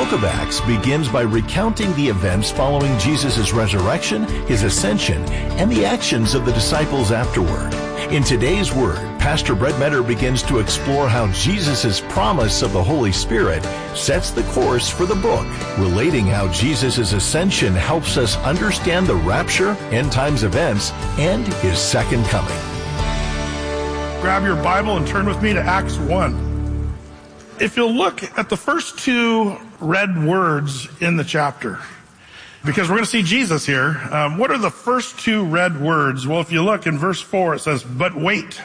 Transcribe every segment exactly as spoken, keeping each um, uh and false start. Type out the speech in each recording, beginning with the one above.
book of Acts begins by recounting the events following Jesus' resurrection, his ascension, and the actions of the disciples afterward. In today's Word, Pastor Brett Metter begins to explore how Jesus' promise of the Holy Spirit sets the course for the book, relating how Jesus' ascension helps us understand the rapture, end times events, and his second coming. Grab your Bible and turn with me to Acts one. If you'll look at the first two red words in the chapter, because we're going to see Jesus here, um, what are the first two red words? Well, if you look in verse four, it says, but wait.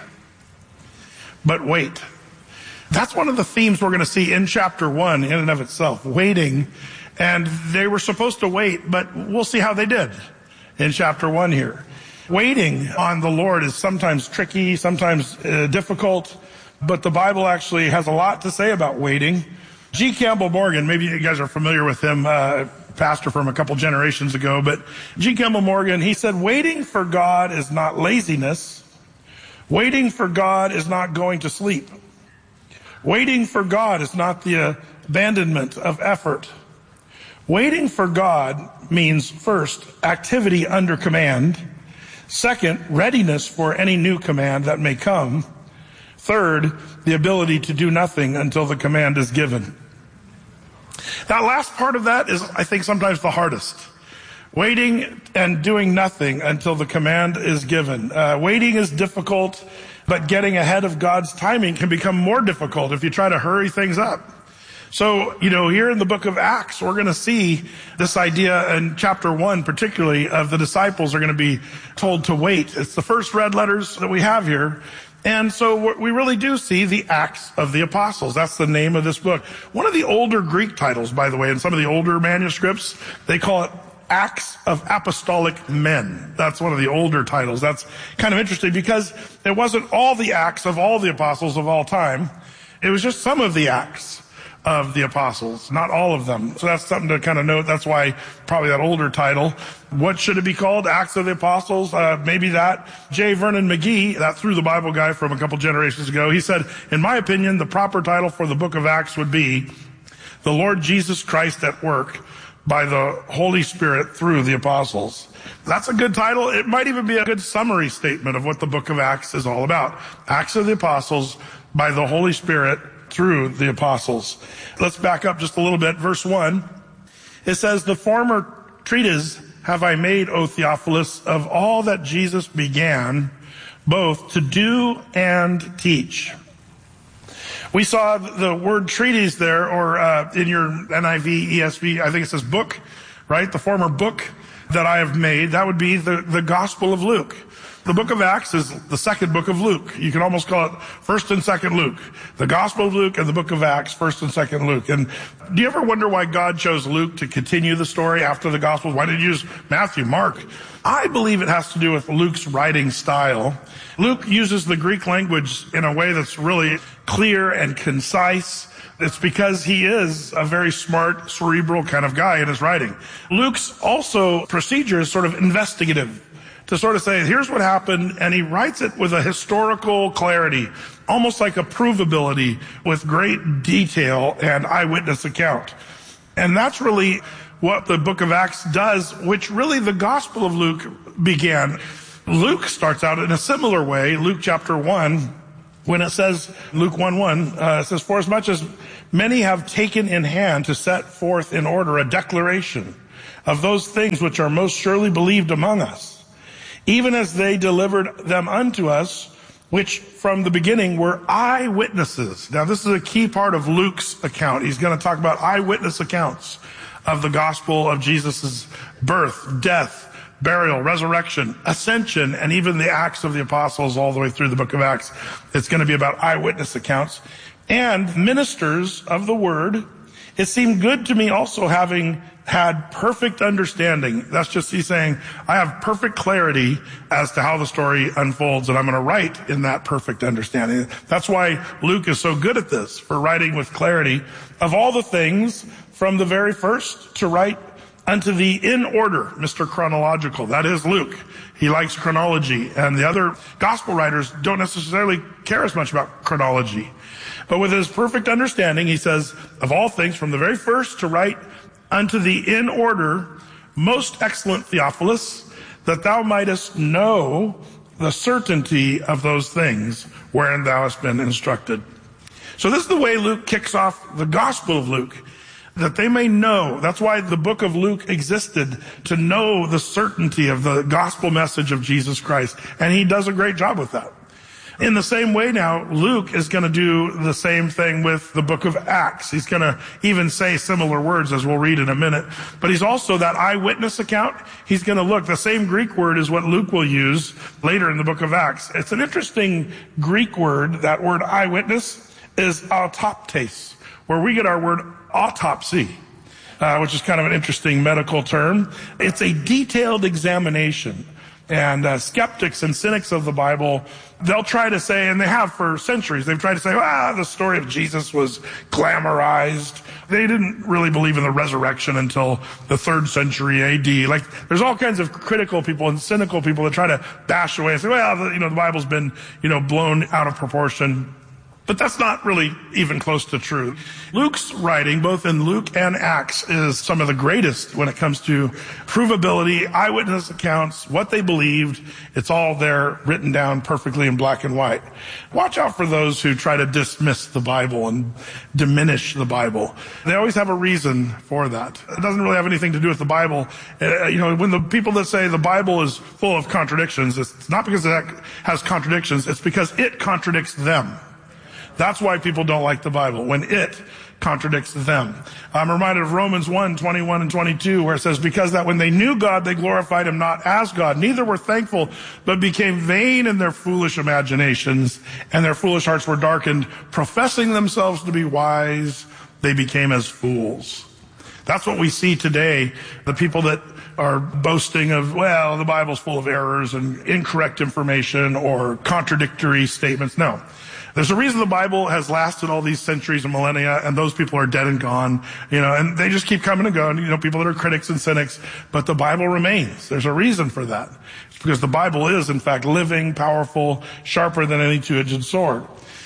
But wait. That's one of the themes we're going to see in chapter one in and of itself, waiting. And they were supposed to wait, but we'll see how they did in chapter one here. Waiting on the Lord is sometimes tricky, sometimes uh, difficult. But the Bible actually has a lot to say about waiting. G. Campbell Morgan, maybe you guys are familiar with him, uh, pastor from a couple generations ago, but G. Campbell Morgan, he said, waiting for God is not laziness. Waiting for God is not going to sleep. Waiting for God is not the abandonment of effort. Waiting for God means, first, activity under command. Second, readiness for any new command that may come. Third, the ability to do nothing until the command is given. That last part of that is, I think, sometimes the hardest. Waiting and doing nothing until the command is given. Uh, waiting is difficult, but getting ahead of God's timing can become more difficult if you try to hurry things up. So, you know, here in the book of Acts, we're going to see this idea in chapter one, particularly, of the disciples are going to be told to wait. It's the first red letters that we have here. And so we really do see the Acts of the Apostles. That's the name of this book. One of the older Greek titles, by the way, in some of the older manuscripts, they call it Acts of Apostolic Men. That's one of the older titles. That's kind of interesting because it wasn't all the acts of all the apostles of all time. It was just some of the acts of the apostles, not all of them. So that's something to kind of note. That's why probably that older title. What should it be called? Acts of the Apostles? Uh, maybe that. J. Vernon McGee, that Through the Bible guy from a couple generations ago, he said, in my opinion, the proper title for the book of Acts would be The Lord Jesus Christ at Work by the Holy Spirit through the Apostles. That's a good title. It might even be a good summary statement of what the book of Acts is all about. Acts of the Apostles by the Holy Spirit through the apostles. Let's back up just a little bit. Verse one, it says, the former treatise have I made, O Theophilus, of all that Jesus began, both to do and teach. We saw the word treatise there, or uh, in your N I V, E S V, I think it says book, right? The former book that I have made, that would be the, the Gospel of Luke. The book of Acts is the second book of Luke. You can almost call it first and second Luke. The Gospel of Luke and the book of Acts, first and second Luke. And do you ever wonder why God chose Luke to continue the story after the Gospels? Why did he use Matthew, Mark? I believe it has to do with Luke's writing style. Luke uses the Greek language in a way that's really clear and concise. It's because he is a very smart, cerebral kind of guy in his writing. Luke's also procedure is sort of investigative, to sort of say, here's what happened, and he writes it with a historical clarity, almost like a provability with great detail and eyewitness account. And that's really what the book of Acts does, which really the Gospel of Luke began. Luke starts out in a similar way. Luke chapter one, when it says, Luke one one, uh, it says, for as much as many have taken in hand to set forth in order a declaration of those things which are most surely believed among us, even as they delivered them unto us, which from the beginning were eyewitnesses. Now, this is a key part of Luke's account. He's going to talk about eyewitness accounts of the gospel of Jesus' birth, death, burial, resurrection, ascension, and even the Acts of the Apostles all the way through the book of Acts. It's going to be about eyewitness accounts. And ministers of the word, it seemed good to me also having had perfect understanding. That's just he's saying, I have perfect clarity as to how the story unfolds, and I'm going to write in that perfect understanding. That's why Luke is so good at this, for writing with clarity of all the things from the very first to write unto the in order, Mister Chronological. That is Luke. He likes chronology, and the other gospel writers don't necessarily care as much about chronology. But with his perfect understanding, he says, of all things, from the very first to write unto the in order, most excellent Theophilus, that thou mightest know the certainty of those things wherein thou hast been instructed. So this is the way Luke kicks off the Gospel of Luke, that they may know. That's why the book of Luke existed, to know the certainty of the gospel message of Jesus Christ. And he does a great job with that. In the same way now, Luke is going to do the same thing with the book of Acts. He's going to even say similar words, as we'll read in a minute. But he's also that eyewitness account. He's going to look. The same Greek word is what Luke will use later in the book of Acts. It's an interesting Greek word. That word eyewitness is autoptes, where we get our word autopsy, uh, which is kind of an interesting medical term. It's a detailed examination. And uh, skeptics and cynics of the Bible, they'll try to say, and they have for centuries, they've tried to say, ah, the story of Jesus was glamorized. They didn't really believe in the resurrection until the third century A D. Like, there's all kinds of critical people and cynical people that try to bash away and say, well, the, you know, the Bible's been, you know, blown out of proportion. But that's not really even close to true. Luke's writing, both in Luke and Acts, is some of the greatest when it comes to provability, eyewitness accounts, what they believed. It's all there written down perfectly in black and white. Watch out for those who try to dismiss the Bible and diminish the Bible. They always have a reason for that. It doesn't really have anything to do with the Bible. Uh, you know, when the people that say the Bible is full of contradictions, it's not because it has contradictions, it's because it contradicts them. That's why people don't like the Bible, when it contradicts them. I'm reminded of Romans one, twenty-one and twenty-two, where it says, because that when they knew God, they glorified him not as God, neither were thankful, but became vain in their foolish imaginations, and their foolish hearts were darkened. Professing themselves to be wise, they became as fools. That's what we see today, the people that are boasting of, well, the Bible's full of errors and incorrect information or contradictory statements. No. There's a reason the Bible has lasted all these centuries and millennia, and those people are dead and gone, you know, and they just keep coming and going, you know, people that are critics and cynics, but the Bible remains. There's a reason for that. It's because the Bible is, in fact, living, powerful, sharper than any two-edged sword.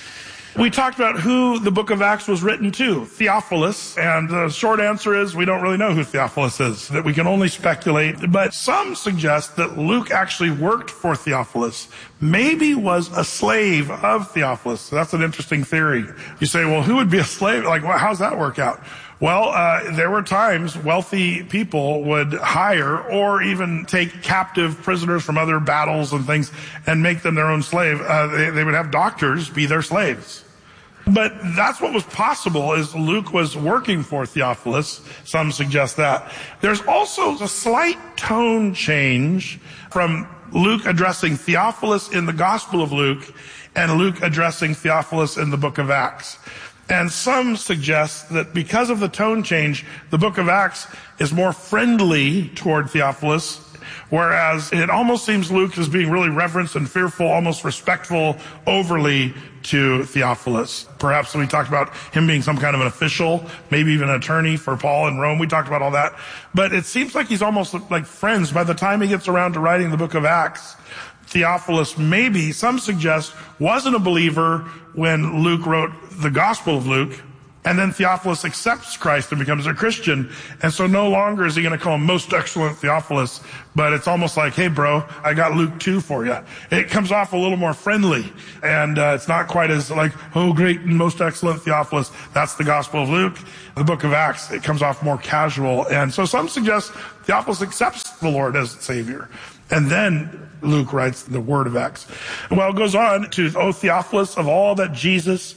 We talked about who the book of Acts was written to, Theophilus, and the short answer is we don't really know who Theophilus is, that we can only speculate, but some suggest that Luke actually worked for Theophilus, maybe was a slave of Theophilus. So that's an interesting theory. You say, well, who would be a slave? Like, well, how's that work out? Well, uh, there were times wealthy people would hire or even take captive prisoners from other battles and things and make them their own slave. Uh, they, they would have doctors be their slaves. But that's what was possible, is Luke was working for Theophilus. Some suggest that. There's also a slight tone change from Luke addressing Theophilus in the Gospel of Luke and Luke addressing Theophilus in the book of Acts. And some suggest that because of the tone change, the book of Acts is more friendly toward Theophilus, whereas it almost seems Luke is being really reverenced and fearful, almost respectful, overly to Theophilus. Perhaps we talked about him being some kind of an official, maybe even an attorney for Paul in Rome. We talked about all that. But it seems like he's almost like friends. By the time he gets around to writing the book of Acts, Theophilus, maybe, some suggest, wasn't a believer when Luke wrote the Gospel of Luke. And then Theophilus accepts Christ and becomes a Christian. And so no longer is he going to call him most excellent Theophilus, but it's almost like, hey, bro, I got Luke two for you. It comes off a little more friendly. And uh, it's not quite as like, oh, great and most excellent Theophilus. That's the Gospel of Luke. The book of Acts, it comes off more casual. And so some suggest Theophilus accepts the Lord as Savior. And then Luke writes the word of Acts. Well, it goes on to, O Theophilus, of all that Jesus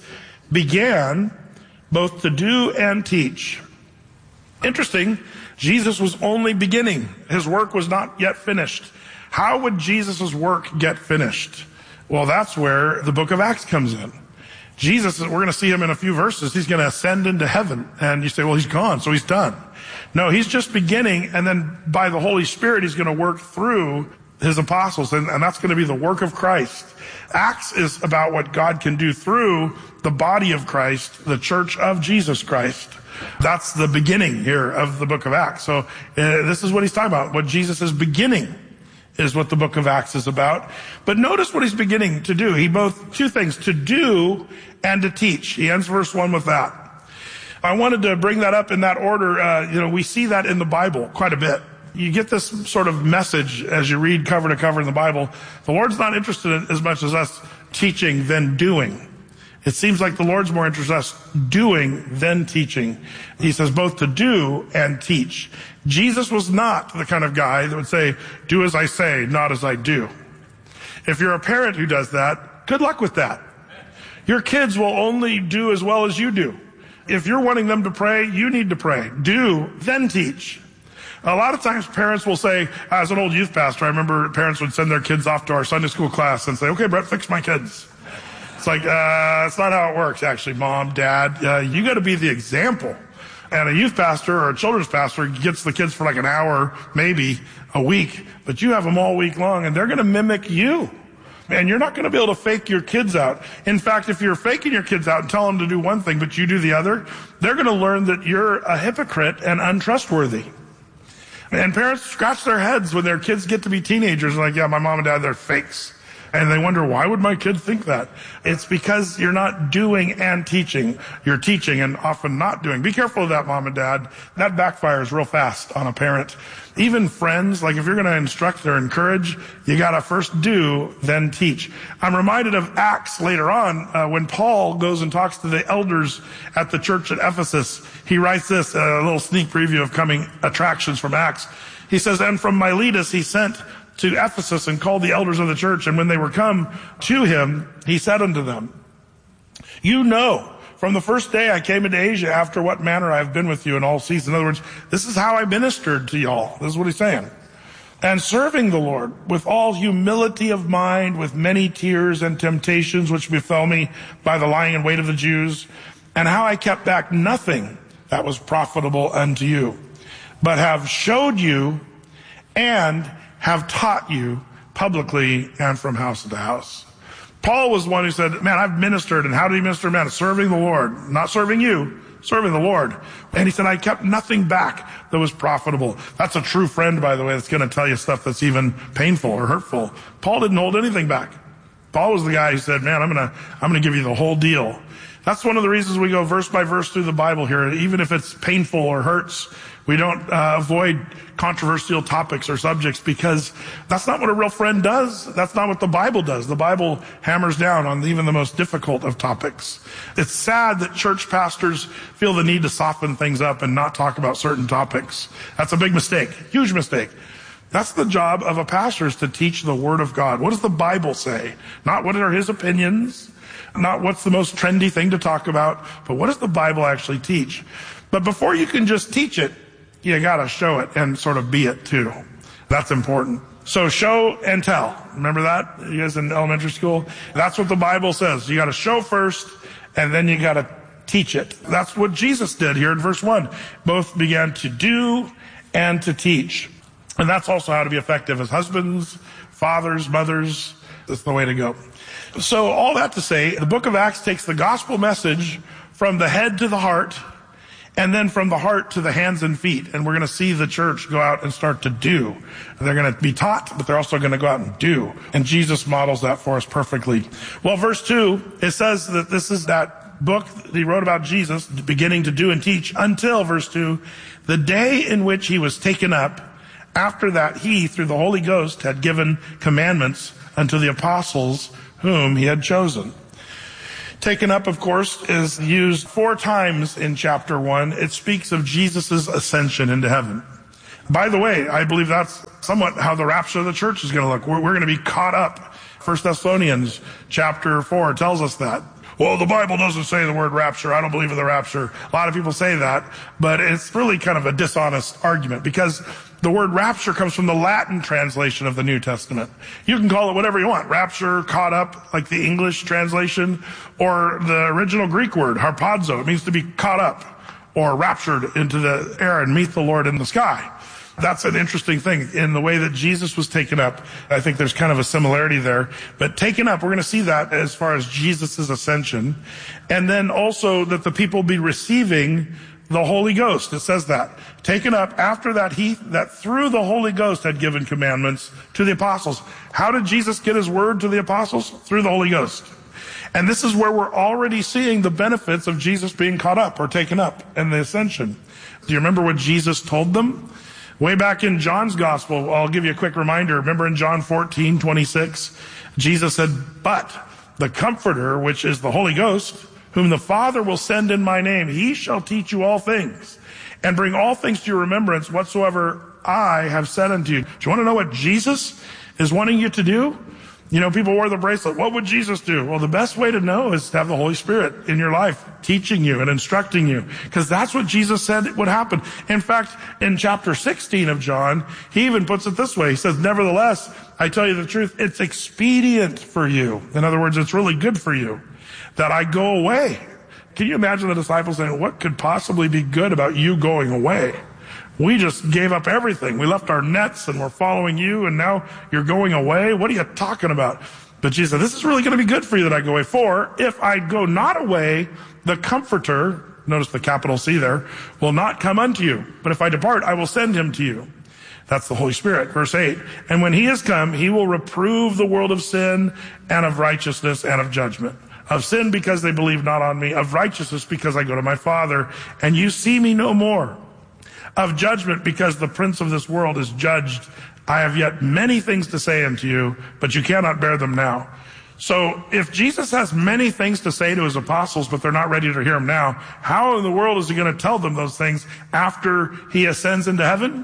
began both to do and teach. Interesting, Jesus was only beginning. His work was not yet finished. How would Jesus' work get finished? Well, that's where the book of Acts comes in. Jesus, we're going to see him in a few verses. He's going to ascend into heaven. And you say, well, he's gone, so he's done. No, he's just beginning, and then by the Holy Spirit, he's going to work through his apostles, and, and that's going to be the work of Christ. Acts is about what God can do through the body of Christ, the church of Jesus Christ. That's the beginning here of the book of Acts. So uh, this is what he's talking about. What Jesus is beginning is what the book of Acts is about. But notice what he's beginning to do. He both, two things, to do and to teach. He ends verse one with that. I wanted to bring that up in that order. Uh, you know, we see that in the Bible quite a bit. You get this sort of message as you read cover to cover in the Bible. The Lord's not interested in as much as us teaching than doing. It seems like the Lord's more interested in us doing than teaching. He says both to do and teach. Jesus was not the kind of guy that would say, do as I say, not as I do. If you're a parent who does that, good luck with that. Your kids will only do as well as you do. If you're wanting them to pray, you need to pray. Do, then teach. A lot of times parents will say, as an old youth pastor, I remember parents would send their kids off to our Sunday school class and say, okay, Brett, fix my kids. It's like, uh, that's not how it works, actually, mom, dad. Uh, you got to be the example. And a youth pastor or a children's pastor gets the kids for like an hour, maybe a week, but you have them all week long and they're going to mimic you. And you're not going to be able to fake your kids out. In fact, if you're faking your kids out and tell them to do one thing, but you do the other, they're going to learn that you're a hypocrite and untrustworthy. And parents scratch their heads when their kids get to be teenagers and like, yeah, my mom and dad, they're fakes. And they wonder, why would my kid think that? It's because you're not doing and teaching. You're teaching and often not doing. Be careful of that, mom and dad. That backfires real fast on a parent. Even friends, like if you're going to instruct or encourage, you got to first do, then teach. I'm reminded of Acts later on uh, when Paul goes and talks to the elders at the church at Ephesus. He writes this, a little sneak preview of coming attractions from Acts. He says, and from Miletus he sent to Ephesus and called the elders of the church. And when they were come to him, he said unto them, you know, from the first day I came into Asia, after what manner I have been with you in all seasons. In other words, this is how I ministered to y'all. This is what he's saying. And serving the Lord with all humility of mind, with many tears and temptations which befell me by the lying in wait of the Jews, and how I kept back nothing that was profitable unto you, but have showed you and have taught you publicly and from house to house. Paul was the one who said, man, I've ministered. And how did he minister? Man, serving the Lord, not serving you, serving the Lord. And he said, I kept nothing back that was profitable. That's a true friend, by the way, that's going to tell you stuff that's even painful or hurtful. Paul didn't hold anything back. Paul was the guy who said, man, I'm going to, I'm going to give you the whole deal. That's one of the reasons we go verse by verse through the Bible here. Even if it's painful or hurts, we don't uh, avoid controversial topics or subjects because that's not what a real friend does. That's not what the Bible does. The Bible hammers down on even the most difficult of topics. It's sad that church pastors feel the need to soften things up and not talk about certain topics. That's a big mistake, huge mistake. That's the job of a pastor, is to teach the Word of God. What does the Bible say? Not what are his opinions, not what's the most trendy thing to talk about, but what does the Bible actually teach? But before you can just teach it, you gotta show it and sort of be it too. That's important. So show and tell. Remember that? You guys in elementary school? That's what the Bible says. You gotta show first and then you gotta teach it. That's what Jesus did here in verse one. Both began to do and to teach. And that's also how to be effective as husbands, fathers, mothers. That's the way to go. So all that to say, the book of Acts takes the gospel message from the head to the heart, and then from the heart to the hands and feet. And we're going to see the church go out and start to do. They're going to be taught, but they're also going to go out and do. And Jesus models that for us perfectly. Well, verse two, it says that this is that book that he wrote about Jesus beginning to do and teach until, verse two, the day in which he was taken up. After that, he, through the Holy Ghost, had given commandments unto the apostles whom he had chosen. Taken up, of course, is used four times in chapter one. It speaks of Jesus' ascension into heaven. By the way, I believe that's somewhat how the rapture of the church is going to look. We're, we're going to be caught up. First Thessalonians chapter four tells us that. Well, the Bible doesn't say the word rapture. I don't believe in the rapture. A lot of people say that, but it's really kind of a dishonest argument because the word rapture comes from the Latin translation of the New Testament. You can call it whatever you want. Rapture, caught up, like the English translation, or the original Greek word, harpazo. It means to be caught up or raptured into the air and meet the Lord in the sky. That's an interesting thing in the way that Jesus was taken up. I think there's kind of a similarity there. But taken up, we're going to see that as far as Jesus' ascension. And then also that the people be receiving the Holy Ghost. It says that. Taken up after that he, that through the Holy Ghost had given commandments to the apostles. How did Jesus get his word to the apostles? Through the Holy Ghost. And this is where we're already seeing the benefits of Jesus being caught up or taken up and the ascension. Do you remember what Jesus told them? Way back in John's gospel, I'll give you a quick reminder. Remember in John fourteen twenty-six, Jesus said, "But the Comforter, which is the Holy Ghost, whom the Father will send in my name, he shall teach you all things and bring all things to your remembrance whatsoever I have said unto you." Do you want to know what Jesus is wanting you to do? You know, people wear the bracelet. What would Jesus do? Well, the best way to know is to have the Holy Spirit in your life, teaching you and instructing you, because that's what Jesus said would happen. In fact, in chapter sixteen of John, he even puts it this way. He says, "Nevertheless, I tell you the truth, it's expedient for you." In other words, it's really good for you that I go away. Can you imagine the disciples saying, what could possibly be good about you going away? We just gave up everything. We left our nets and we're following you, and now you're going away? What are you talking about? But Jesus said, this is really going to be good for you that I go away. For if I go not away, the Comforter, notice the capital C there, will not come unto you. But if I depart, I will send him to you. That's the Holy Spirit. Verse eight. And when he has come, he will reprove the world of sin and of righteousness and of judgment. Of sin because they believe not on me. Of righteousness because I go to my Father, and you see me no more. Of judgment because the prince of this world is judged. I have yet many things to say unto you, but you cannot bear them now. So if Jesus has many things to say to his apostles, but they're not ready to hear him now, how in the world is he going to tell them those things after he ascends into heaven?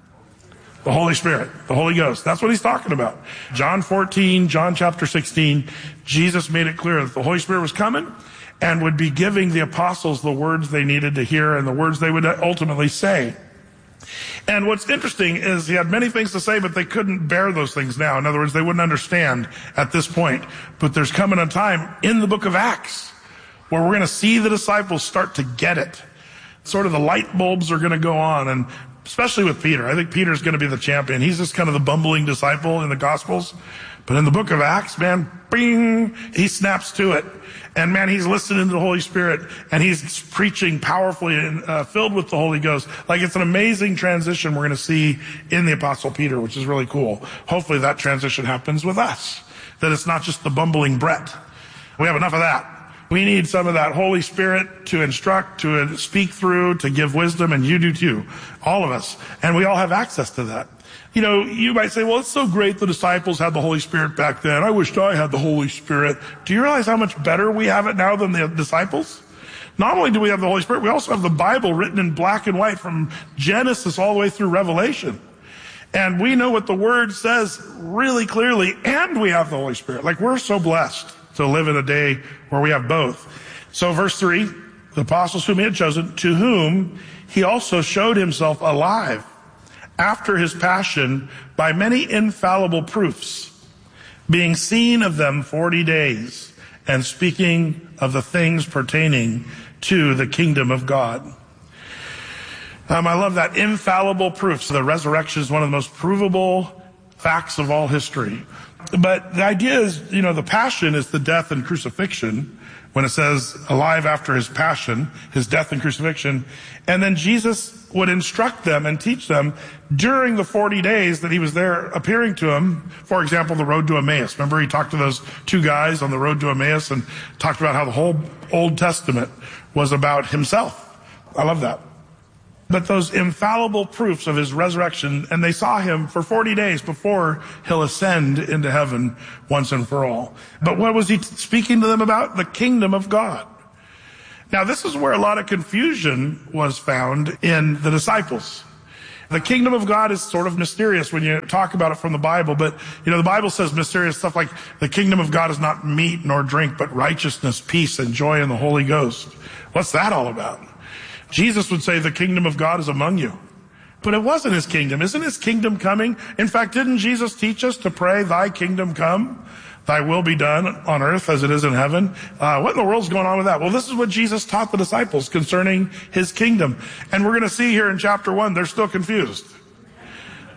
The Holy Spirit, the Holy Ghost. That's what he's talking about. John fourteen, John chapter sixteen, Jesus made it clear that the Holy Spirit was coming and would be giving the apostles the words they needed to hear and the words they would ultimately say. And what's interesting is he had many things to say, but they couldn't bear those things now. In other words, they wouldn't understand at this point. But there's coming a time in the book of Acts where we're going to see the disciples start to get it. Sort of the light bulbs are going to go on, and especially with Peter. I think Peter's going to be the champion. He's just kind of the bumbling disciple in the Gospels. But in the book of Acts, man, bing, he snaps to it. And man, he's listening to the Holy Spirit, and he's preaching powerfully and uh, filled with the Holy Ghost. Like, it's an amazing transition we're going to see in the Apostle Peter, which is really cool. Hopefully that transition happens with us. That it's not just the bumbling Brett. We have enough of that. We need some of that Holy Spirit to instruct, to speak through, to give wisdom, and you do too. All of us. And we all have access to that. You know, you might say, well, it's so great the disciples had the Holy Spirit back then. I wished I had the Holy Spirit. Do you realize how much better we have it now than the disciples? Not only do we have the Holy Spirit, we also have the Bible written in black and white from Genesis all the way through Revelation. And we know what the Word says really clearly, and we have the Holy Spirit. Like, we're so blessed to live in a day where we have both. So verse three, the apostles whom he had chosen, to whom he also showed himself alive after his passion by many infallible proofs, being seen of them forty days, and speaking of the things pertaining to the kingdom of God. Um, I love that, infallible proofs. The resurrection is one of the most provable facts of all history. But the idea is, you know, the passion is the death and crucifixion. When it says alive after his passion, his death and crucifixion. And then Jesus would instruct them and teach them during the forty days that he was there appearing to them. For example, the road to Emmaus. Remember, he talked to those two guys on the road to Emmaus and talked about how the whole Old Testament was about himself. I love that. But those infallible proofs of his resurrection, and they saw him for forty days before he'll ascend into heaven once and for all. But what was he speaking to them about? The kingdom of God. Now, this is where a lot of confusion was found in the disciples. The kingdom of God is sort of mysterious when you talk about it from the Bible, but, you know, the Bible says mysterious stuff like the kingdom of God is not meat nor drink, but righteousness, peace, and joy in the Holy Ghost. What's that all about? Jesus would say the kingdom of God is among you. But it wasn't his kingdom. Isn't his kingdom coming? In fact, didn't Jesus teach us to pray, thy kingdom come, thy will be done on earth as it is in heaven? Uh, what in the world's going on with that? Well, this is what Jesus taught the disciples concerning his kingdom. And we're going to see here in chapter one, they're still confused.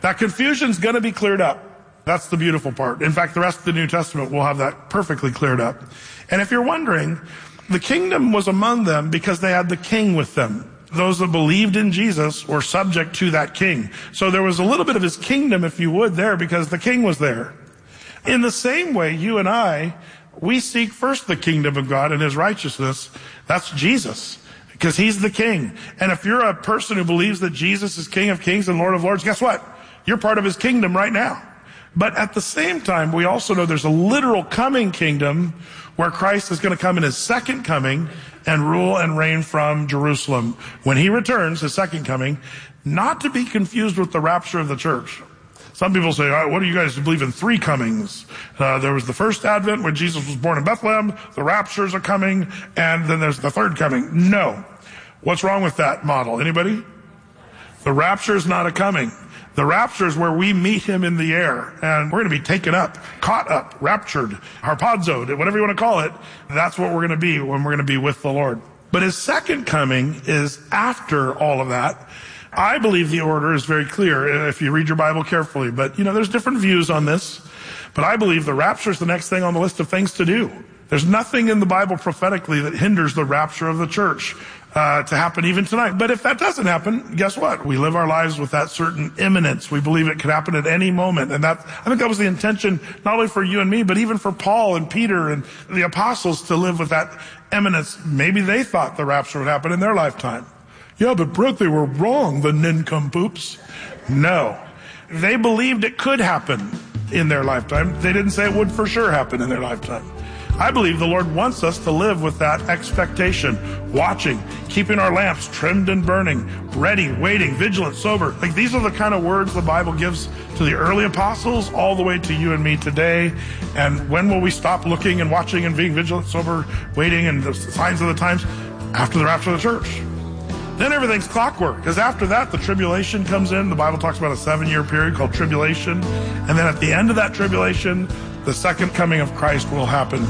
That confusion's going to be cleared up. That's the beautiful part. In fact, the rest of the New Testament will have that perfectly cleared up. And if you're wondering, the kingdom was among them because they had the king with them. Those that believed in Jesus were subject to that king. So there was a little bit of his kingdom, if you would, there because the king was there. In the same way, you and I, we seek first the kingdom of God and his righteousness. That's Jesus, because he's the king. And if you're a person who believes that Jesus is King of Kings and Lord of Lords, guess what? You're part of his kingdom right now. But at the same time, we also know there's a literal coming kingdom where Christ is going to come in his second coming and rule and reign from Jerusalem when he returns, his second coming, not to be confused with the rapture of the church. Some people say, oh, what do you guys believe in three comings? Uh, there was the first advent when Jesus was born in Bethlehem, the raptures are coming, and then there's the third coming. No. What's wrong with that model? Anybody? The rapture is not a coming. The rapture is where we meet him in the air, and we're going to be taken up, caught up, raptured, harpazoed, whatever you want to call it. That's what we're going to be when we're going to be with the Lord. But his second coming is after all of that. I believe the order is very clear if you read your Bible carefully. But, you know, there's different views on this. But I believe the rapture is the next thing on the list of things to do. There's nothing in the Bible prophetically that hinders the rapture of the church uh, to happen even tonight. But if that doesn't happen, guess what? We live our lives with that certain imminence. We believe it could happen at any moment. And that, I think that was the intention, not only for you and me, but even for Paul and Peter and the apostles to live with that imminence. Maybe they thought the rapture would happen in their lifetime. Yeah, but Brett, they were wrong, the nincompoops. No. They believed it could happen in their lifetime. They didn't say it would for sure happen in their lifetime. I believe the Lord wants us to live with that expectation, watching, keeping our lamps trimmed and burning, ready, waiting, vigilant, sober. Like, these are the kind of words the Bible gives to the early apostles all the way to you and me today. And when will we stop looking and watching and being vigilant, sober, waiting, and the signs of the times? After the rapture of the church. Then everything's clockwork, because after that, the tribulation comes in. The Bible talks about a seven-year period called tribulation. And then at the end of that tribulation, the second coming of Christ will happen.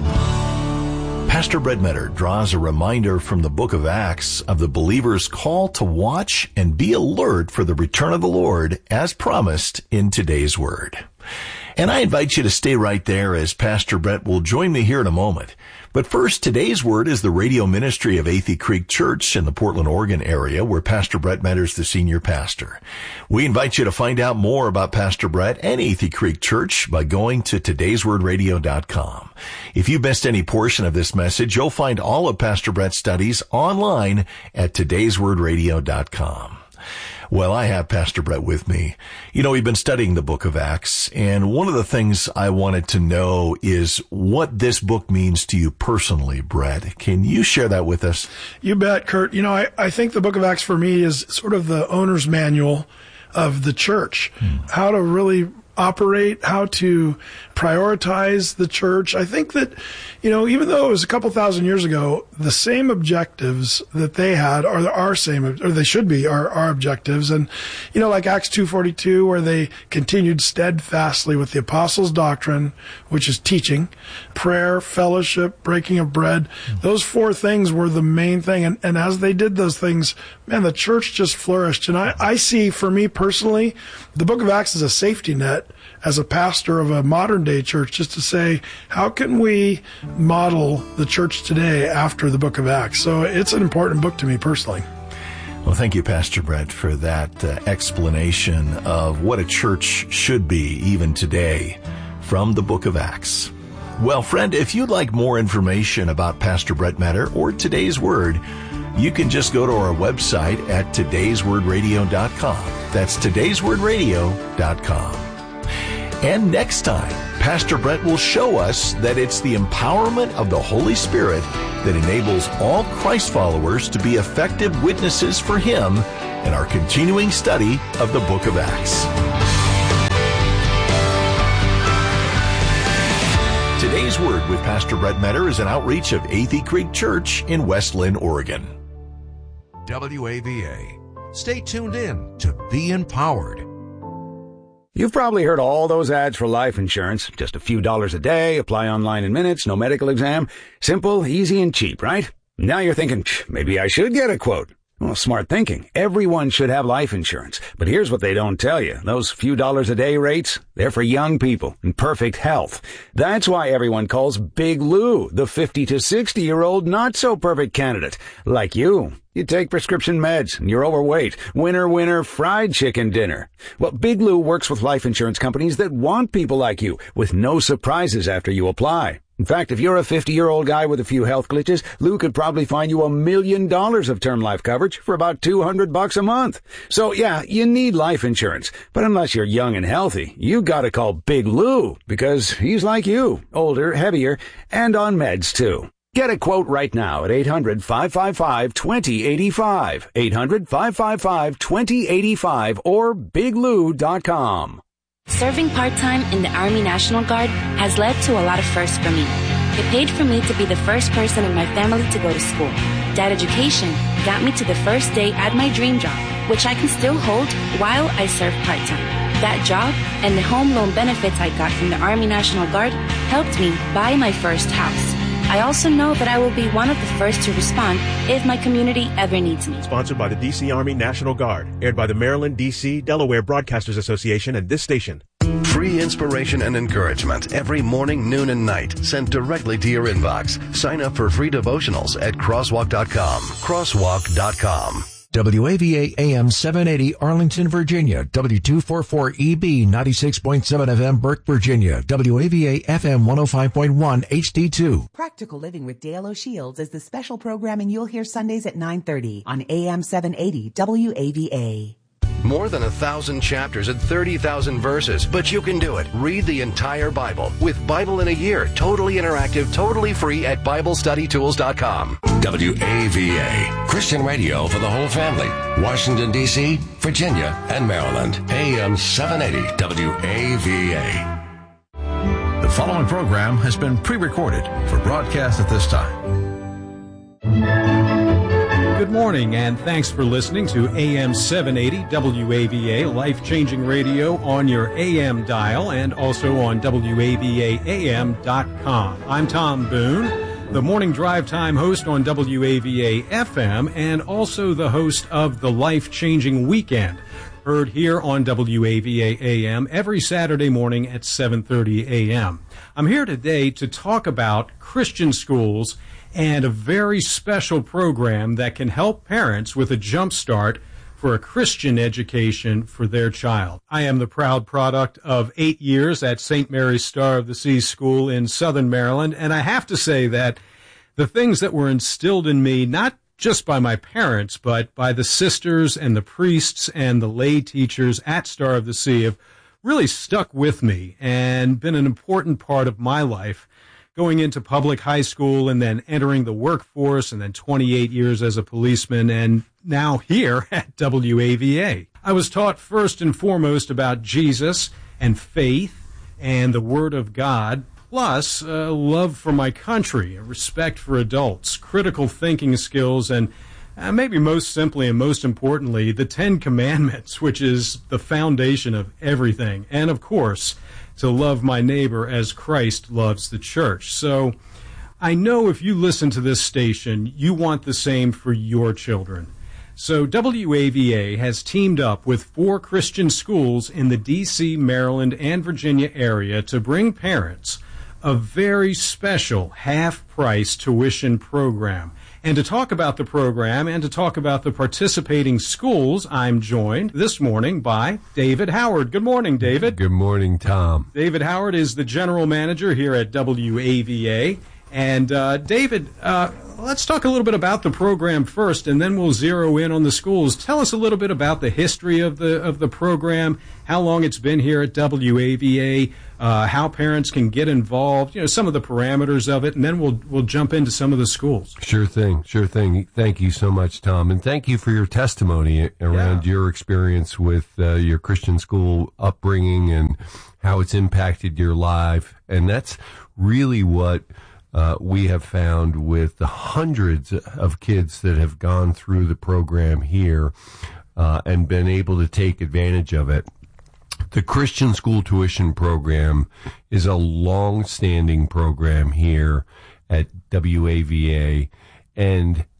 Pastor Brett Metter draws a reminder from the book of Acts of the believer's call to watch and be alert for the return of the Lord as promised in today's word. And I invite you to stay right there as Pastor Brett will join me here in a moment. But first, today's word is the radio ministry of Athey Creek Church in the Portland, Oregon area, where Pastor Brett Metter is the senior pastor. We invite you to find out more about Pastor Brett and Athey Creek Church by going to todays word radio dot com. If you missed any portion of this message, you'll find all of Pastor Brett's studies online at todays word radio dot com. Well, I have Pastor Brett with me. You know, we've been studying the book of Acts, and one of the things I wanted to know is what this book means to you personally, Brett. Can you share that with us? You bet, Kurt. You know, I, I think the book of Acts for me is sort of the owner's manual of the church, hmm. how to really operate, how to prioritize the church. I think that, you know, even though it was a couple thousand years ago, the same objectives that they had are our same, or they should be our, our objectives. And, you know, like Acts two forty-two, where they continued steadfastly with the apostles' doctrine, which is teaching, prayer, fellowship, breaking of bread. Mm-hmm. Those four things were the main thing. And, and as they did those things, man, the church just flourished. And I, I see, for me personally, the book of Acts is a safety net as a pastor of a modern day church, just to say, how can we model the church today after the book of Acts? So it's an important book to me personally. Well, thank you, Pastor Brett, for that uh, explanation of what a church should be even today from the book of Acts. Well, friend, if you'd like more information about Pastor Brett Metter or today's word, you can just go to our website at todays word radio dot com. That's todays word radio dot com. And next time, Pastor Brett will show us that it's the empowerment of the Holy Spirit that enables all Christ followers to be effective witnesses for Him in our continuing study of the book of Acts. Today's Word with Pastor Brett Metter is an outreach of Athey Creek Church in West Linn, Oregon. W A V A. Stay tuned in to be empowered. You've probably heard all those ads for life insurance. Just a few dollars a day, apply online in minutes, no medical exam. Simple, easy, and cheap, right? Now you're thinking, maybe I should get a quote. Well, smart thinking. Everyone should have life insurance. But here's what they don't tell you. Those few dollars a day rates, they're for young people in perfect health. That's why everyone calls Big Lou the fifty to sixty-year-old not-so-perfect candidate. Like you. You take prescription meds, and you're overweight. Winner, winner, fried chicken dinner. Well, Big Lou works with life insurance companies that want people like you, with no surprises after you apply. In fact, if you're a fifty-year-old guy with a few health glitches, Lou could probably find you a million dollars of term life coverage for about two hundred bucks a month. So, yeah, you need life insurance. But unless you're young and healthy, you gotta call Big Lou, because he's like you, older, heavier, and on meds, too. Get a quote right now at eight hundred, five five five, two zero eight five, eight hundred, five five five, two zero eight five, or big lou dot com. Serving part-time in the Army National Guard has led to a lot of firsts for me. It paid for me to be the first person in my family to go to school. That education got me to the first day at my dream job, which I can still hold while I serve part-time. That job and the home loan benefits I got from the Army National Guard helped me buy my first house. I also know that I will be one of the first to respond if my community ever needs me. Sponsored by the D C Army National Guard. Aired by the Maryland, D C, Delaware Broadcasters Association and this station. Free inspiration and encouragement every morning, noon, and night. Sent directly to your inbox. Sign up for free devotionals at crosswalk dot com. crosswalk dot com. W A V A A M seven eighty Arlington, Virginia. W two forty-four E B ninety-six point seven F M Burke, Virginia. W A V A F M one oh five point one H D two. Practical Living with Dale O'Shields is the special programming you'll hear Sundays at nine thirty on A M seven eighty W A V A. More than a thousand chapters and thirty thousand verses, but you can do it. Read the entire Bible with Bible in a Year, totally interactive, totally free at bible study tools dot com. W A V A, Christian radio for the whole family. Washington, D C, Virginia, and Maryland. A M seven eighty W A V A. The following program has been pre-recorded for broadcast at this time. Good morning, and thanks for listening to A M seven eighty W A V A, life-changing radio on your A M dial and also on W A V A A M dot com. I'm Tom Boone, the morning drive time host on W A V A F M and also the host of the Life-Changing Weekend, heard here on W A V A A M every Saturday morning at seven thirty A M. I'm here today to talk about Christian schools and a very special program that can help parents with a jump start for a Christian education for their child. I am the proud product of eight years at Saint Mary's Star of the Seas School in Southern Maryland, and I have to say that the things that were instilled in me, not just by my parents, but by the sisters and the priests and the lay teachers at Star of the Sea, have really stuck with me and been an important part of my life, going into public high school and then entering the workforce and then twenty-eight years as a policeman and now here at W A V A. I was taught first and foremost about Jesus and faith and the Word of God, plus uh, love for my country, respect for adults, critical thinking skills, and uh, maybe most simply and most importantly, the Ten Commandments, which is the foundation of everything. And of course, to love my neighbor as Christ loves the church. So I know if you listen to this station, you want the same for your children. So W A V A has teamed up with four Christian schools in the D C, Maryland, and Virginia area to bring parents a very special half-price tuition program. And to talk about the program and to talk about the participating schools, I'm joined this morning by David Howard. Good morning, David. Good morning, Tom. David Howard is the general manager here at W A V A. And uh, David, uh, let's talk a little bit about the program first, and then we'll zero in on the schools. Tell us a little bit about the history of the of the program, how long it's been here at W A V A, uh, how parents can get involved, you know, some of the parameters of it, and then we'll we'll jump into some of the schools. Sure thing, sure thing. Thank you so much, Tom, and thank you for your testimony around yeah. your experience with uh, your Christian school upbringing and how it's impacted your life, and that's really what Uh, we have found with the hundreds of kids that have gone through the program here uh, and been able to take advantage of it. The Christian School Tuition Program is a long-standing program here at W A V A and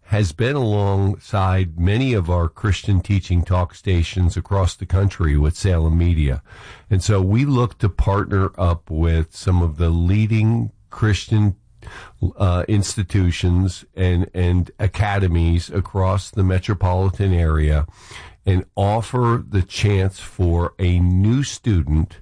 has been alongside many of our Christian teaching talk stations across the country with Salem Media. And so we look to partner up with some of the leading Christian uh, institutions and, and academies across the metropolitan area and offer the chance for a new student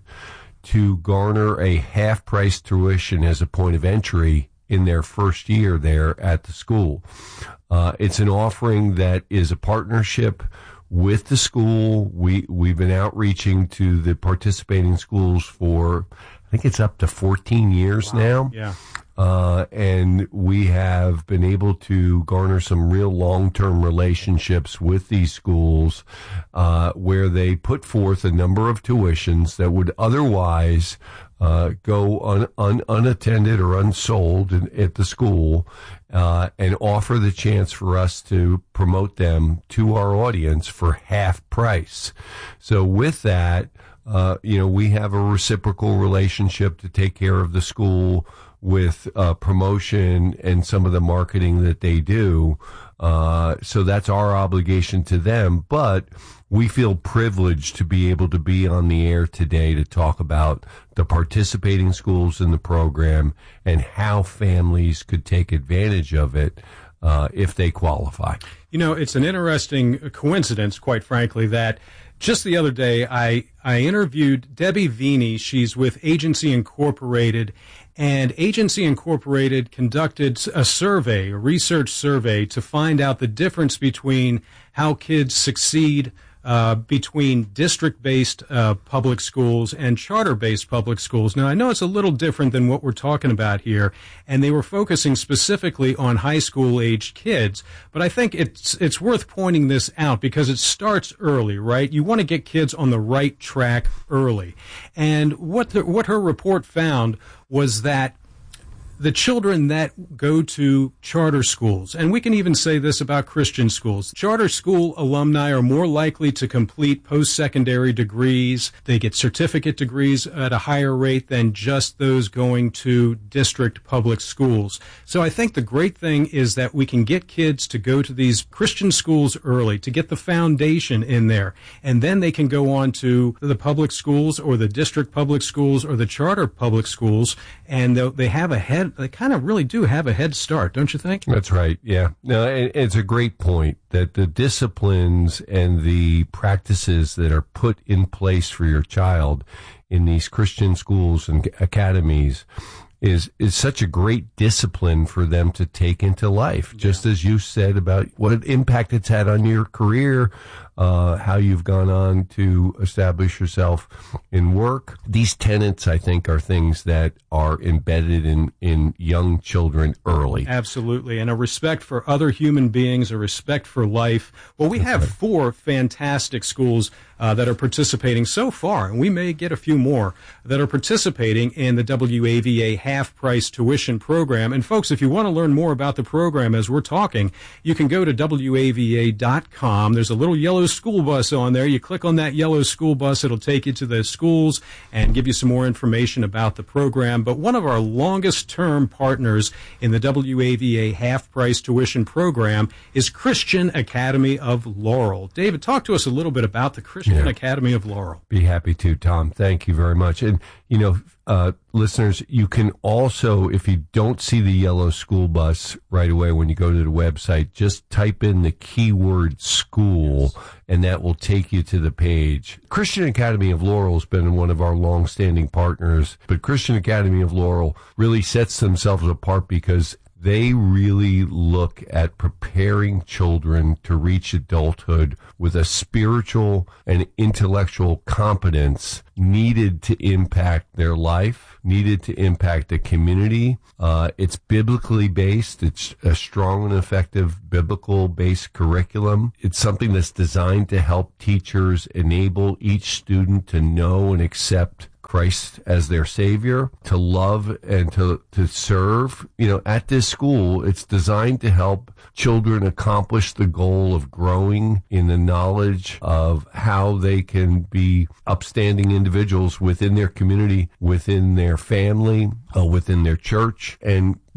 to garner a half-price tuition as a point of entry in their first year there at the school. Uh, it's an offering that is a partnership with the school. We, we've been outreaching to the participating schools for, I think it's up to fourteen years wow. now. Yeah. Uh, and we have been able to garner some real long-term relationships with these schools, uh, where they put forth a number of tuitions that would otherwise Uh, go un, un, unattended or unsold in, at the school, uh, and offer the chance for us to promote them to our audience for half price. So with that, uh, you know, we have a reciprocal relationship to take care of the school with uh, promotion and some of the marketing that they do. Uh, so that's our obligation to them. But we feel privileged to be able to be on the air today to talk about the participating schools in the program and how families could take advantage of it uh, if they qualify. You know, it's an interesting coincidence, quite frankly, that just the other day I, I interviewed Debbie Veeney. She's with Agency Incorporated, and Agency Incorporated conducted a survey, a research survey, to find out the difference between how kids succeed Uh, between district-based uh, public schools and charter-based public schools. Now, I know it's a little different than what we're talking about here, and they were focusing specifically on high school-aged kids, but I think it's it's worth pointing this out because it starts early, right? You want to get kids on the right track early. And what the, what her report found was that the children that go to charter schools, and we can even say this about Christian schools, charter school alumni are more likely to complete post-secondary degrees. They get certificate degrees at a higher rate than just those going to district public schools. So I think the great thing is that we can get kids to go to these Christian schools early, to get the foundation in there, and then they can go on to the public schools or the district public schools or the charter public schools, and they have a head they kind of really do have a head start, don't you think? That's right, yeah. No, it's a great point that the disciplines and the practices that are put in place for your child in these Christian schools and academies is is such a great discipline for them to take into life. Yeah. Just as you said about what impact it's had on your career, uh, how you've gone on to establish yourself in work. These tenets, I think, are things that are embedded in, in young children early. Absolutely. And a respect for other human beings, a respect for life. Well, we have four fantastic schools uh, that are participating so far, and we may get a few more that are participating in the W A V A half-price tuition program. And folks, if you want to learn more about the program as we're talking, you can go to W A V A dot com. There's a little yellow school bus on there. You click on that yellow school bus, it'll take you to the schools and give you some more information about the program. But one of our longest-term partners in the W A V A half-price tuition program is Christian Academy of Laurel. David, talk to us a little bit about the Christian yeah. Academy of Laurel. Be happy to, Tom. Thank you very much. And, you know, uh, listeners, you can also, if you don't see the yellow school bus right away when you go to the website, just type in the keyword school, yes. and that will take you to the page. Christian Academy of Laurel has been one of our long-standing partners, but Christian Academy of Laurel really sets themselves apart because they really look at preparing children to reach adulthood with a spiritual and intellectual competence needed to impact their life, needed to impact the community. Uh, it's biblically based. It's a strong and effective biblical-based curriculum. It's something that's designed to help teachers enable each student to know and accept Christ as their Savior, to love and to, to serve. You know, at this school, it's designed to help children accomplish the goal of growing in the knowledge of how they can be upstanding individuals within their community, within their family, uh, within their church. And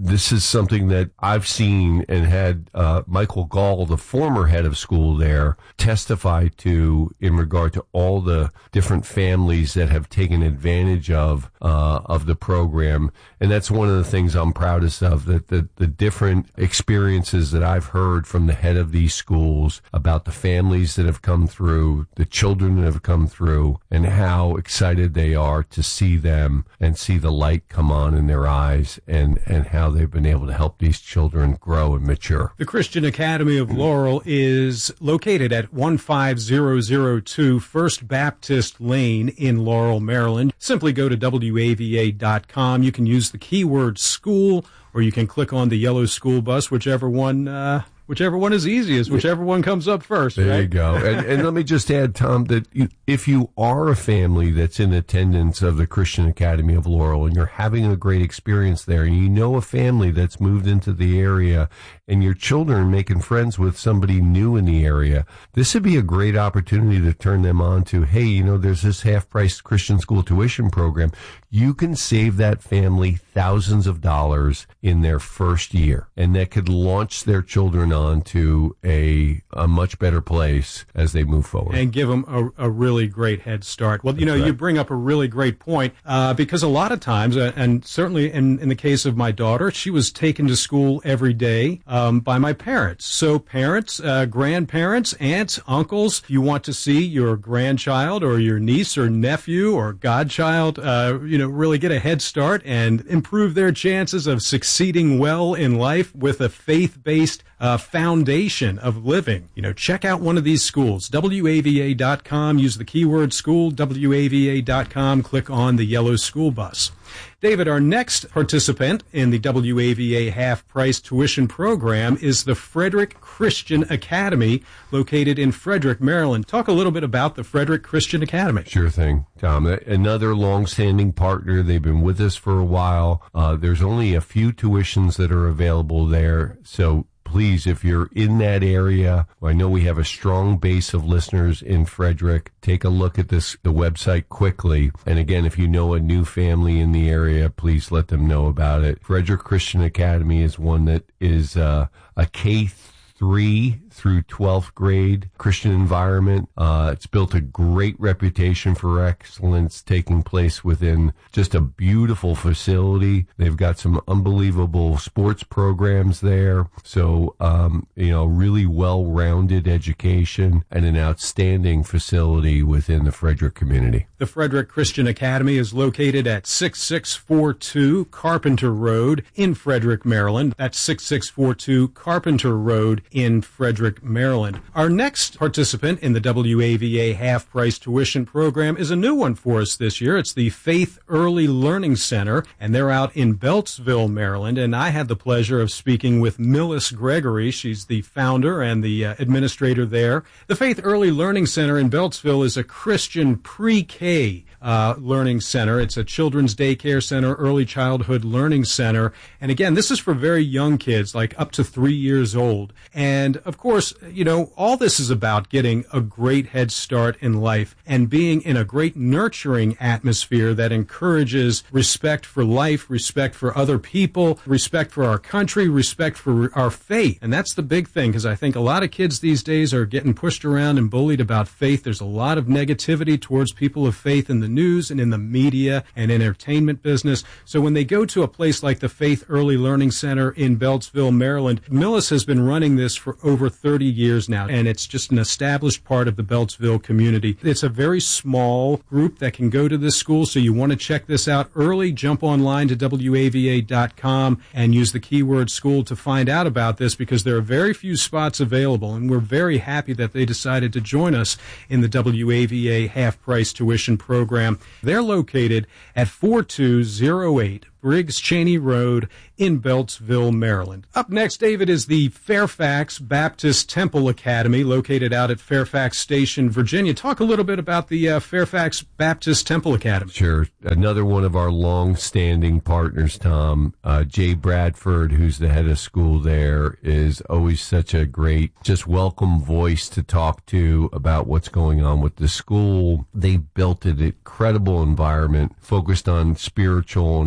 this is something that I've seen and had uh, Michael Gall, the former head of school there, testify to in regard to all the different families that have taken advantage of uh, of the program. And that's one of the things I'm proudest of, that the, the different experiences that I've heard from the head of these schools about the families that have come through, the children that have come through, and how excited they are to see them and see the light come on in their eyes, and, and how they've been able to help these children grow and mature. The Christian Academy of Laurel is located at one five zero zero two First Baptist Lane in Laurel, Maryland. Simply go to W A V A dot com. You can use the keyword school, or you can click on the yellow school bus, whichever one uh, whichever one is easiest, whichever one comes up first. There right? you go. And, and let me just add, Tom, that you, if you are a family that's in attendance of the Christian Academy of Laurel and you're having a great experience there, and you know a family that's moved into the area, and your children are making friends with somebody new in the area, this would be a great opportunity to turn them on to, hey, you know, there's this half-price Christian school tuition program. You can save that family thousands of dollars in their first year, and that could launch their children on to a, a much better place as they move forward. And give them a, a really great head start. Well, you know, That's right. You bring up a really great point, uh, because a lot of times, uh, and certainly in, in the case of my daughter, she was taken to school every day um, by my parents. So parents, uh, grandparents, aunts, uncles, if you want to see your grandchild or your niece or nephew or godchild, uh, you know, really get a head start and improve their chances of succeeding well in life with a faith-based uh, foundation of living, you know, check out one of these schools. W A V A dot com, use the keyword school, W A V A dot com, click on the yellow school bus. David, our next participant in the W A V A half-price tuition program is the Frederick Christian Academy, located in Frederick, Maryland. Talk a little bit about the Frederick Christian Academy. Sure thing, Tom. Another long-standing partner. They've been with us for a while. Uh, there's only a few tuitions that are available there, so please, if you're in that area, I know we have a strong base of listeners in Frederick, take a look at this, the website quickly. And again, if you know a new family in the area, please let them know about it. Frederick Christian Academy is one that is uh, a K three through twelfth grade Christian environment. Uh, it's built a great reputation for excellence, taking place within just a beautiful facility. They've got some unbelievable sports programs there. So, um, you know, really well-rounded education and an outstanding facility within the Frederick community. The Frederick Christian Academy is located at six six four two Carpenter Road in Frederick, Maryland. That's six six four two Carpenter Road in Frederick, Maryland. Our next participant in the W A V A half-price tuition program is a new one for us this year. It's the Faith Early Learning Center, and they're out in Beltsville, Maryland. And I had the pleasure of speaking with Millis Gregory. She's the founder and the uh, administrator there. The Faith Early Learning Center in Beltsville is a Christian pre-K Uh, learning center. It's a children's daycare center, early childhood learning center. And again, this is for very young kids, like up to three years old. And of course, you know, all this is about getting a great head start in life and being in a great nurturing atmosphere that encourages respect for life, respect for other people, respect for our country, respect for our faith. And that's the big thing, because I think a lot of kids these days are getting pushed around and bullied about faith. There's a lot of negativity towards people of faith in the news and in the media and entertainment business. So when they go to a place like the Faith Early Learning Center in Beltsville, Maryland, Millis has been running this for over thirty years now, and it's just an established part of the Beltsville community. It's a very small group that can go to this school, so you want to check this out early. Jump online to W A V A dot com and use the keyword school to find out about this, because there are very few spots available, and we're very happy that they decided to join us in the W A V A half-price tuition program. They're located at four two zero eight Briggs Cheney Road in Beltsville, Maryland. Up next, David, is the Fairfax Baptist Temple Academy, located out at Fairfax Station, Virginia. Talk a little bit about the uh, Fairfax Baptist Temple Academy. Sure. Another one of our long-standing partners, Tom, uh, Jay Bradford, who's the head of school there, is always such a great, just welcome voice to talk to about what's going on with the school. They built an incredible environment focused on spiritual and academic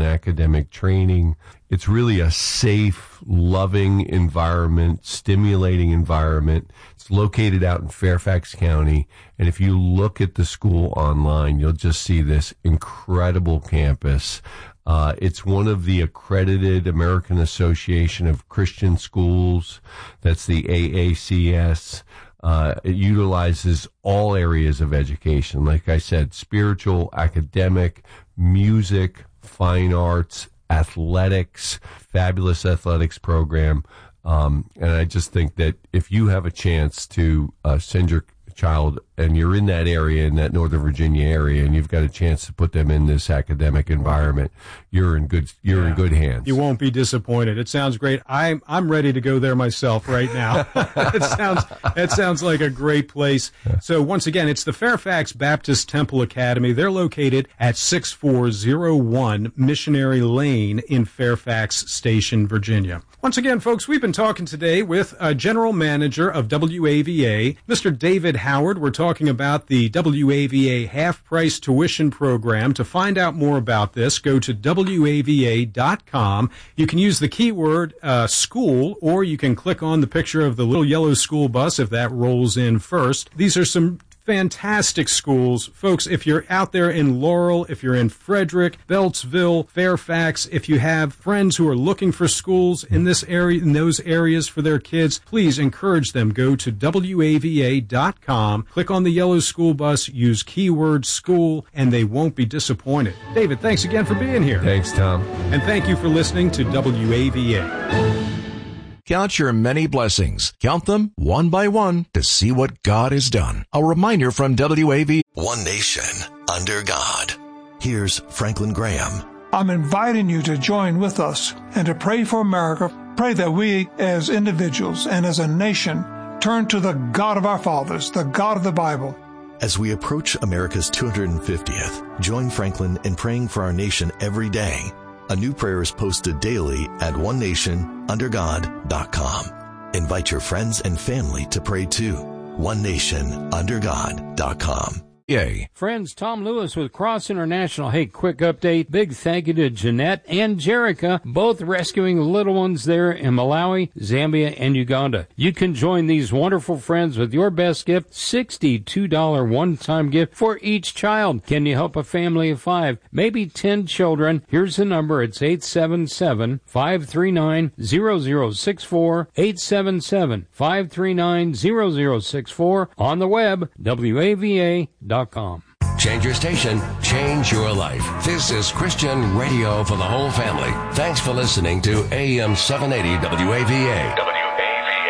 academic training. It's really a safe, loving environment, stimulating environment. It's located out in Fairfax County. And if you look at the school online, you'll just see this incredible campus. Uh, it's one of the accredited American Association of Christian Schools. That's the A A C S. Uh, it utilizes all areas of education. Like I said, spiritual, academic, music, fine arts, athletics, fabulous athletics program. Um, and I just think that if you have a chance to uh, send your child and you're in that area, in that Northern Virginia area, and you've got a chance to put them in this academic environment, you're in good you're yeah. in good hands. You won't be disappointed. It sounds great. I'm I'm ready to go there myself right now. it sounds it sounds like a great place. Yeah. So once again, it's the Fairfax Baptist Temple Academy. They're located at six four zero one Missionary Lane in Fairfax Station, Virginia. Once again, folks, we've been talking today with a General Manager of W A V A, Mister David Howard. We're talking about the W A V A half-price tuition program. To find out more about this, go to W A V A dot com. You can use the keyword uh, school, or you can click on the picture of the little yellow school bus if that rolls in first. These are some fantastic schools. Folks, if you're out there in Laurel, if you're in Frederick, Beltsville, Fairfax, if you have friends who are looking for schools in this area, in those areas for their kids, please encourage them. Go to W A V A dot com, click on the yellow school bus, use keyword school, and they won't be disappointed. David, thanks again for being here. Thanks, Tom. And thank you for listening to W A V A. Count your many blessings. Count them one by one to see what God has done. A reminder from W A V. One nation under God. Here's Franklin Graham. I'm inviting you to join with us and to pray for America. Pray that we as individuals and as a nation turn to the God of our fathers, the God of the Bible. As we approach America's two hundred fiftieth, join Franklin in praying for our nation every day. A new prayer is posted daily at one nation under god dot com. Invite your friends and family to pray too. one nation under god dot com. Yay. Friends, Tom Lewis with Cross International. Hey, quick update. Big thank you to Jeanette and Jerica, both rescuing little ones there in Malawi, Zambia, and Uganda. You can join these wonderful friends with your best gift, sixty-two dollars one-time gift for each child. Can you help a family of five, maybe ten children? Here's the number. It's eight seven seven, five three nine, zero zero six four, eight seven seven, five three nine, zero zero six four. On the web, W A V A dot com. Change your station, change your life. This is Christian radio for the whole family. Thanks for listening to A M seven eighty W A V A. W A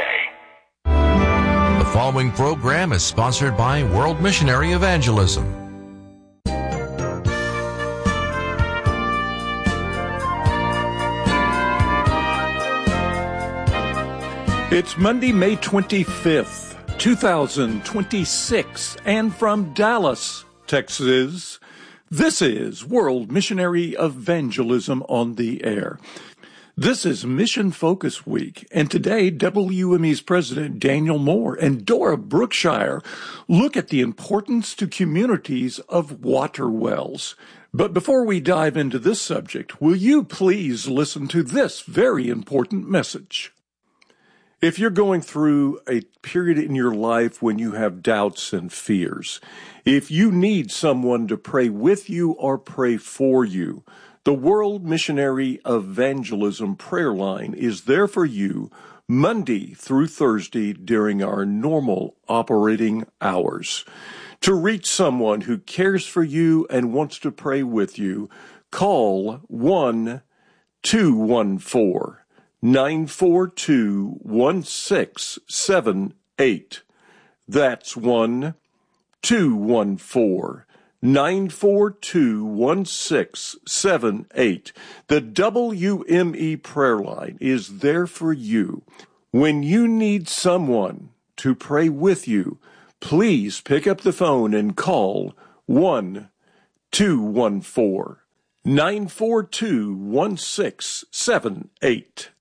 V A. The following program is sponsored by World Missionary Evangelism. It's Monday, May twenty-fifth, two thousand twenty-six, and from Dallas, Texas, this is World Missionary Evangelism on the Air. This is Mission Focus Week, and today W M E's President Daniel Moore and Dora Brookshire look at the importance to communities of water wells. But before we dive into this subject, will you please listen to this very important message? If you're going through a period in your life when you have doubts and fears, if you need someone to pray with you or pray for you, the World Missionary Evangelism prayer line is there for you Monday through Thursday during our normal operating hours. To reach someone who cares for you and wants to pray with you, call one two one four nine four two, one six seven eight. That's one two one four, nine four two, one six seven eight. The W M E prayer line is there for you. When you need someone to pray with you, please pick up the phone and call one two one four, nine four two, one six seven eight.